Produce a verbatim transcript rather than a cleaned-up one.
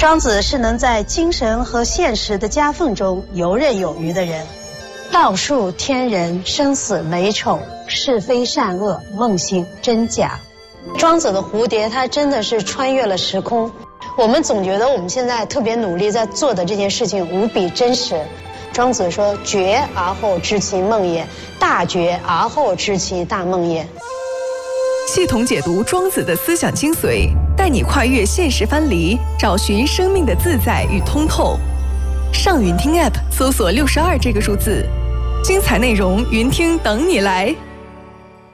庄子是能在精神和现实的夹缝中游刃有余的人。道术天人，生死美丑，是非善恶，梦醒真假。庄子的蝴蝶，它真的是穿越了时空。我们总觉得我们现在特别努力在做的这件事情无比真实。庄子说：“觉而后知其梦也，大觉而后知其大梦也。” 系统解读庄子的思想精髓，带你跨越现实藩篱，找寻生命的自在与通透。上云听 App 搜索六十二这个数字，精彩内容云听等你来。